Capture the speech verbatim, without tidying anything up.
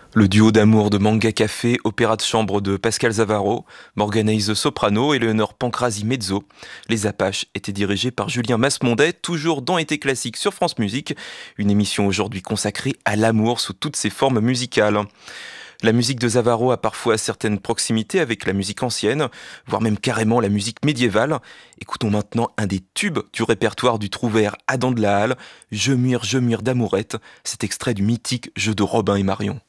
Le duo d'amour de Manga Café, opéra de chambre de Pascal Zavaro, Morganaise soprano et Léonore Pancrazi mezzo. Les Apaches étaient dirigés par Julien Masmondet, toujours dans Été classique sur France Musique, une émission aujourd'hui consacrée à l'amour sous toutes ses formes musicales. La musique de Zavaro a parfois certaines proximités avec la musique ancienne, voire même carrément la musique médiévale. Écoutons maintenant un des tubes du répertoire du trouvère Adam de la Halle, Je mire, je mire d'amourette, cet extrait du mythique jeu de Robin et Marion.